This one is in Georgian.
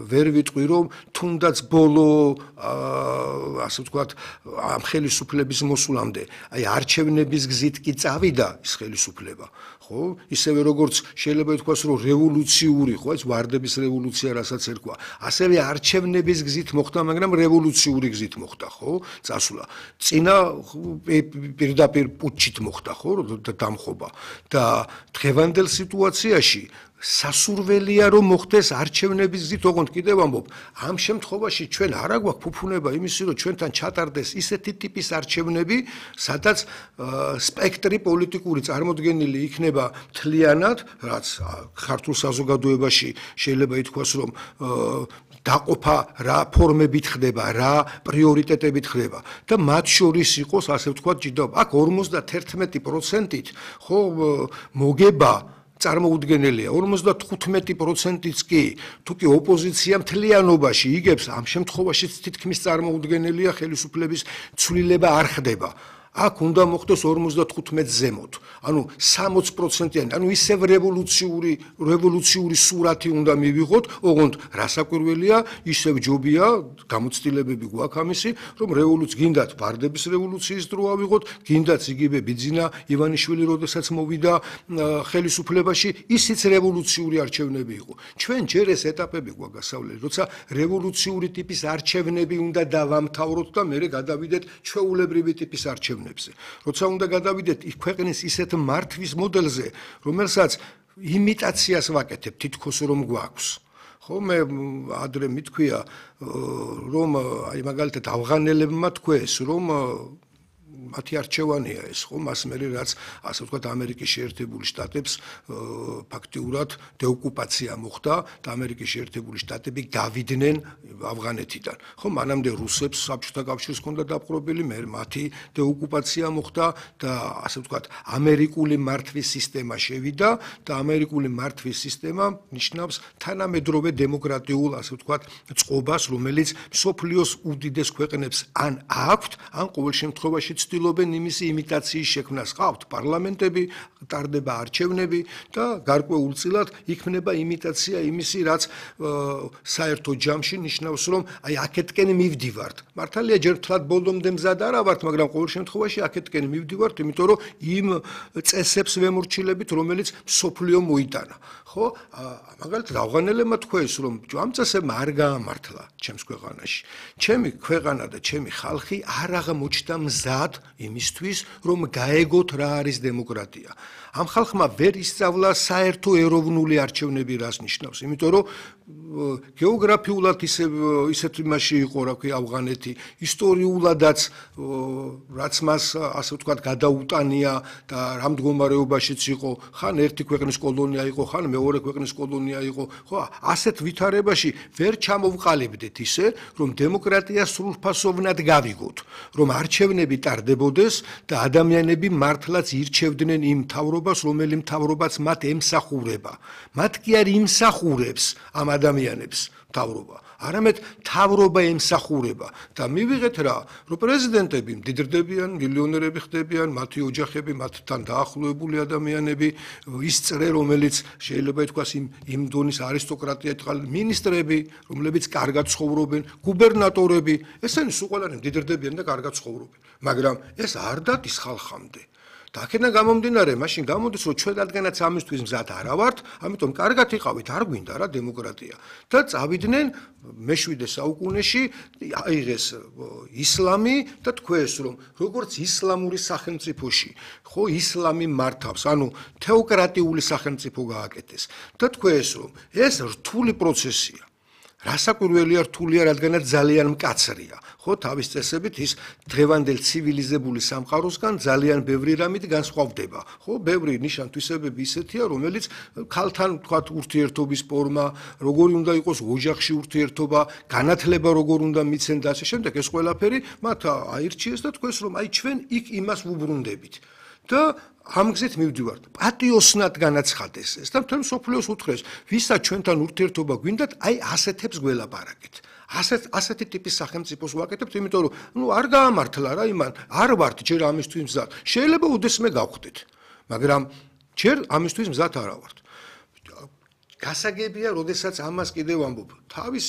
ვერ ვიტყვი რომ თუნდაც ბოლო ასე ვთქვათ ამ ხელისუფლების მოსვლამდე აი არჩევნების გზით კი წავიდა ის ხელისუფლება ხო ისევე როგორც შეიძლება ითქვას რომ რევოლუციური ხო ეს ვარდების რევოლუცია რასაც ერქვა ასევე არჩევნების გზით მოხდა მაგრამ რევოლუციური გზით მოხდა ხო წასვლა წინა პირდაპირ პუტჩით მოხდა ხო დამხობა და დღევანდელ სიტუაციაში სასურველია რომ მოხდეს არჩევნების გზით ოღონდ კიდევ ამბობ ამ შემთხვევაში ჩვენ არა გვაქვს ფუფუნება იმისი რომ ჩვენთან ჩატარდეს ისეთი ტიპის არჩევნები სადაც სპექტრი პოლიტიკური წარმოდგენილი იქნება მთლიანად რაც ქართულ საზოგადოებაში შეიძლება ითქვას რომ დაყოფა რა ფორმებით ხდება რა პრიორიტეტებით ხდება და მათ შორის იყოს ასე ვთქვათ ჯიდაობა აქ 51%-ით ხო მოგება წარმოუდგენელია 55%-იც კი თუ კი ოპოზიცია მთლიანობაში იგებს ამ შემთხვევაშიც თითქმის წარმოუდგენელია ხელისუფლების ცვლილება არ ხდება აქ უნდა მოხდეს 55 ზემოთ ანუ 60%-იანი ანუ ისევ რევოლუციური სურათი უნდა მივიღოთ ოღონდ რასაკვირველია ისევ ჯობია გამოცდილებები გვაქვს ამისი რომ გინდათ ვარდების რევოლუციის დრო ავიღოთ გინდათ იგივე ბიძინა ივანიშვილი როდესაც მოვიდა ხელისუფლებაში ისიც რევოლუციური არჩევნები იყო ჩვენ ჯერ ეს ეტაპები გვაქვს გასავლელი როცა რევოლუციური ტიპის არჩევნები უნდა დავამთავროთ და მერე გადავიდეთ ჩვეულებრივი ტიპის არჩევნებზე როცა უნდა გადავიდეთ ქვეყნის ისეთ მართვის მოდელზე რომელსაც იმიტაციას ვაკეთებ თითქოს რომ გვაქვს ხო მე ადრე მithქვია რომ აი მაგალითად ავღანელებმა თქვეს რომ მათი არჩევანია ეს ხო მას მერე რაც ასე ვთქვათ ამერიკის შეერთებული შტატებს ფაქტიურად დეოკუპაცია მოხდა და ამერიკის შეერთებული შტატები გავიდნენ ავღანეთიდან ხო მანამდე რუსებს საბჭოთა კავშირს ჰქონდა დაპყრობილი მე მათი დეოკუპაცია მოხდა და ასე ვთქვათ ამერიკული მართვის სისტემა შევიდა და ამერიკული მართვის სისტემა ნიშნავს თანამედროვე დემოკრატიულ ასე ვთქვათ წყობას რომელიც მსოფლიოს უდიდეს ქვეყნებს ან აქვთ ან ყოველ შემთხვევაში ცდილობენ იმისი იმიტაციის შექმნას ყავთ პარლამენტები ტარდება არჩევნები და გარკვეულწილად იქმნება იმიტაცია იმისი რაც საერთო ჯამში ნიშნავს რომ აი აქეთკენ მივდივართ მართალია ჯერ თლად ბოლომდე მზად არა ვართ მაგრამ ყოველ შემთხვევაში აქეთკენ მივდივართ იმიტომ რომ იმ წესებს ვემორჩილებით რომელიც მსოფლიო მოიტანა ხო მაგალითად ავღანელებმა თქვეს რომ ამ წესებმა არ გაამართლა ჩემს ქვეყანაში ჩემი ქვეყანა და ჩემი ხალხი არ აღმოჩნდა მზად იმისთვის რომ გაეგოთ რა არის დემოკრატია ამ ხალხმა ვერ ისწავლა საერთო ეროვნული არჩევნები რას ნიშნავს იმიტომ რომ გეოგრაფიულად ისეთ იმაში იყო რა ქვია ავღანეთი ისტორიულადაც რაც მას ასე ვთქვათ გადაუტანია და რამ მდგომარეობაშიც იყო ხან ერთი ქვეყნის კოლონია იყო ხან მეორე ქვეყნის კოლონია იყო ხო ასეთ ვითარებაში ვერ ჩამოვყალიბდეთ ისე რომ დემოკრატია სრულფასოვნად გავიგოთ რომ არჩევნები ტარდებოდეს და ადამიანები მართლაც ირჩევდნენ იმ მთავრობას რომელი მთავრობაც მათ ემსახურება მათ კი არ იმსახურებს ამ ადამიანებს მთავრობა არამედ მთავრობა ემსახურება და მივიღეთ რა რომ პრეზიდენტები მდიდრდებიან მილიონერები ხდებიან მათი ოჯახები მათთან დაახლოებული ადამიანები ის წრე რომელიც შეიძლება ითქვას იმ დონის არისტოკრატია ეთყალ მინისტრები რომლებიც კარგად ცხოვრობენ გუბერნატორები ესენი სულ ყველანი მდიდრდებიან და კარგად ცხოვრობენ მაგრამ ეს არ დადის ხალხამდე და აქედან გამომდინარე მაშინ გამოდის რომ ჩვენ რადგანაც ამისთვის მზად არა ვართ ამიტომ კარგად იყავით არ გვინდა რა დემოკრატია და წავიდნენ მე-7 საუკუნეში აიღეს ისლამი და თქვეს რომ როგორც ისლამური სახელმწიფოში ხო ისლამი მართავს ანუ თეოკრატიული სახელმწიფო გააკეთეს და თქვეს რომ ეს რთული პროცესია რასაკვირველია რთულია რადგანაც ძალიან მკაცრია ხო თავის წესებით ის დღევანდელ ცივილიზებული სამყაროსგან ძალიან ბევრი რამით განსხვავდება ხო ბევრი ნიშან-თვისებები ისეთია რომელიც ქალთან თქვათ ურთიერთობის ფორმა როგორი უნდა იყოს ოჯახში ურთიერთობა განათლება როგორ უნდა მიცენ და ასე შემდეგ ეს ყველაფერი მათ აირჩიეს და თქვეს რომ აი ჩვენ იქ იმას ვუბრუნდებით და ამ გზით მივდივართ. პატიოსნად განაცხადეს ეს და მთელ მსოფლიოს უთხრეს, ვისაც ჩვენთან ურთიერთობა გვინდათ, აი ასეთებს გველაპარაკეთ. ასეთი ტიპის სახელმწიფოს ვაკეთებთ, იმიტომ რომ ნუ არ გაამართლა რა იმან, არ ვართ ჯერ ამისთვის მზად. შეიძლება უდესმე გავხდეთ, მაგრამ ჯერ ამისთვის მზად არა ვართ. გასაგებია, როდესაც ამას კიდევ ამბობ. თავის